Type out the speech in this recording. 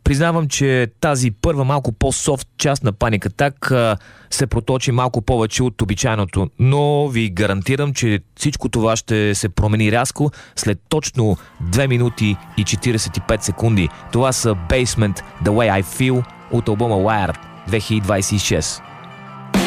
Признавам, че тази първа малко по-софт част на Panic Attack се проточи малко повече от обичайното, но ви гарантирам, че всичко това ще се промени рязко след точно 2 минути и 45 секунди. Това са Basement The Way I Feel от албума Wired 2026.